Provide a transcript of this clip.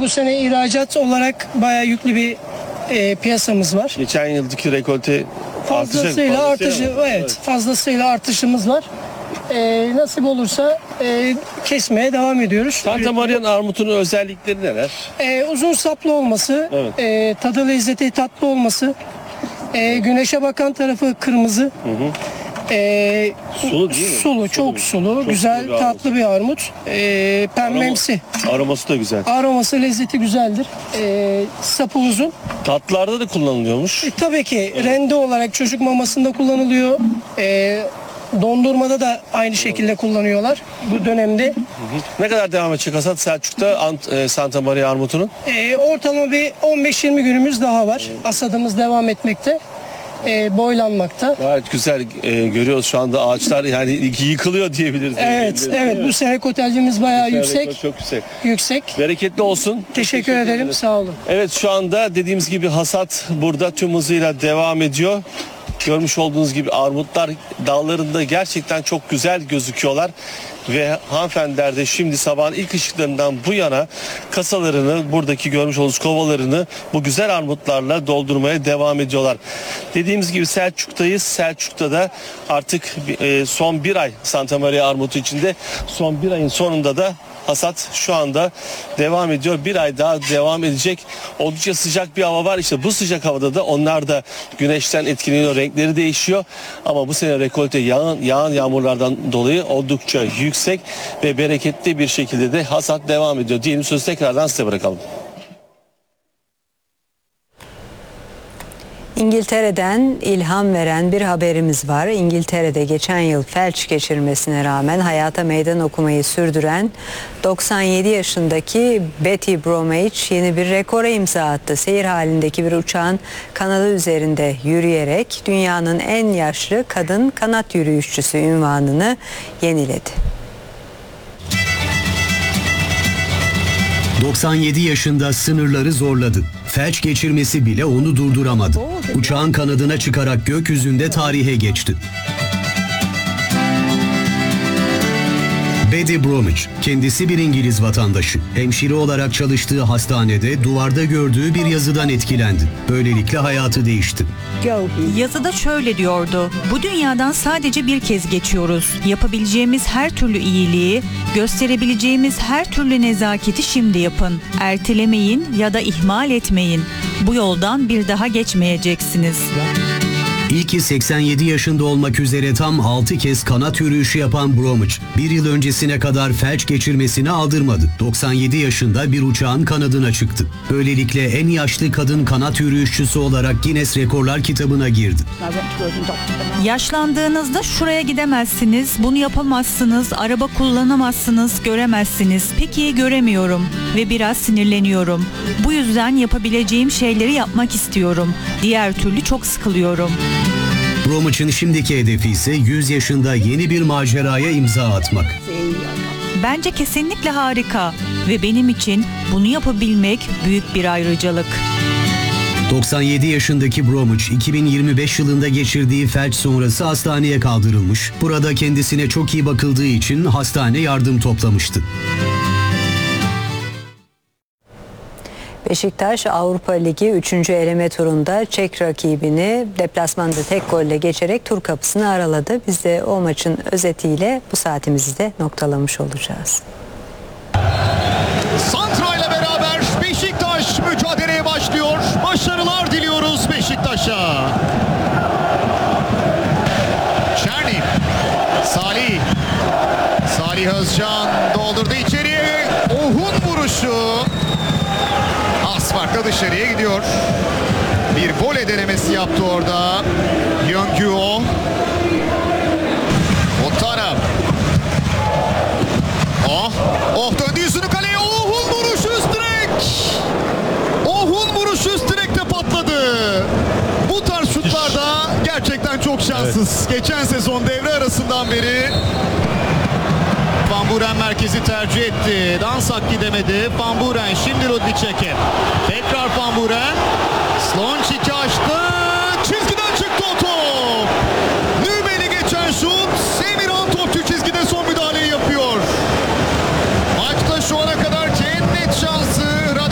Bu sene ihracat olarak bayağı yüklü bir piyasamız var. Geçen yıldaki rekolte Fazlasıyla fazlasıyla artışımız var. Nasip olursa kesmeye devam ediyoruz. Santa Maria'nın armutunun özellikleri neler? Uzun saplı olması, tadı lezzeti tatlı olması, güneşe bakan tarafı kırmızı. Sulu değil mi? Sulu, çok sulu, güzel, sulu bir tatlı bir armut. Pembemsi. Aroması da güzel. Aroması, lezzeti güzeldir. Sapı uzun. Tatlılarda da kullanılıyormuş. Tabii ki rende olarak çocuk mamasında kullanılıyor. Dondurmada da aynı şekilde kullanıyorlar bu dönemde. Ne kadar devam edecek hasat Selçuk'ta Santa Maria armutunun? Ortalama bir 15-20 günümüz daha var. Hasadımız devam etmekte. Boylanmakta. Gayet güzel görüyoruz şu anda ağaçlar yani yıkılıyor diyebiliriz. Evet. Bu sene kotelcimiz bayağı yüksek. Çok yüksek. Yüksek. Bereketli olsun. Teşekkür ederim. Sağ olun. Evet, şu anda dediğimiz gibi hasat burada tüm hızıyla devam ediyor. Görmüş olduğunuz gibi armutlar dallarında gerçekten çok güzel gözüküyorlar. Ve hanımefendiler de şimdi sabahın ilk ışıklarından bu yana kasalarını, buradaki görmüş olduğunuz kovalarını bu güzel armutlarla doldurmaya devam ediyorlar. Dediğimiz gibi Selçuk'tayız. Selçuk'ta da artık son bir ay Santa Maria armutu içinde, son bir ayın sonunda da hasat şu anda devam ediyor. Bir ay daha devam edecek. Oldukça sıcak bir hava var. İşte bu sıcak havada da onlar da güneşten etkileniyor. Renkleri değişiyor. Ama bu sene rekolte yağan yağmurlardan dolayı oldukça yüksek ve bereketli bir şekilde de hasat devam ediyor. Diyelim, sözü tekrardan size bırakalım. İngiltere'den ilham veren bir haberimiz var. İngiltere'de geçen yıl felç geçirmesine rağmen hayata meydan okumayı sürdüren 97 yaşındaki Betty Bromwich yeni bir rekora imza attı. Seyir halindeki bir uçağın kanadı üzerinde yürüyerek dünyanın en yaşlı kadın kanat yürüyüşçüsü unvanını yeniledi. 97 yaşında sınırları zorladı. Felç geçirmesi bile onu durduramadı. Uçağın kanadına çıkarak gökyüzünde tarihe geçti. Betty Bromwich, kendisi bir İngiliz vatandaşı. Hemşire olarak çalıştığı hastanede duvarda gördüğü bir yazıdan etkilendi. Böylelikle hayatı değişti. Yazıda şöyle diyordu: bu dünyadan sadece bir kez geçiyoruz. Yapabileceğimiz her türlü iyiliği, gösterebileceğimiz her türlü nezaketi şimdi yapın. Ertelemeyin ya da ihmal etmeyin. Bu yoldan bir daha geçmeyeceksiniz. İlki 87 yaşında olmak üzere tam 6 kez kanat yürüyüşü yapan Bromwich, bir yıl öncesine kadar felç geçirmesini aldırmadı. 97 yaşında bir uçağın kanadına çıktı. Böylelikle en yaşlı kadın kanat yürüyüşçüsü olarak Guinness Rekorlar kitabına girdi. Yaşlandığınızda şuraya gidemezsiniz, bunu yapamazsınız, araba kullanamazsınız, göremezsiniz. Peki göremiyorum ve biraz sinirleniyorum. Bu yüzden yapabileceğim şeyleri yapmak istiyorum. Diğer türlü çok sıkılıyorum. Bromwich'in şimdiki hedefi ise 100 yaşında yeni bir maceraya imza atmak. Bence kesinlikle harika ve benim için bunu yapabilmek büyük bir ayrıcalık. 97 yaşındaki Bromwich 2025 yılında geçirdiği felç sonrası hastaneye kaldırılmış. Burada kendisine çok iyi bakıldığı için hastane yardım toplamıştı. Beşiktaş Avrupa Ligi 3. eleme turunda Çek rakibini deplasmanda tek golle geçerek tur kapısını araladı. Biz de o maçın özetiyle bu saatimizi de noktalamış olacağız. Santra ile beraber Beşiktaş mücadeleye başlıyor. Başarılar diliyoruz Beşiktaş'a. Çerni, Salih Özcan doldurdu içeriye. Ohun vuruşu. Farklı dışarıya gidiyor. Bir voley denemesi yaptı orada. Yöngüo. Otara. Döndü yüzünü kaleye. Ohun vuruşu üst direk. Ohun vuruşu üst direkte patladı. Bu tarz şutlarda gerçekten çok şanssız. Evet. Geçen sezon devre arasından beri Van Buren merkezi tercih etti. Dansak gidemedi. Van Buren şimdi Rodnicek'e. Tekrar Van Buren.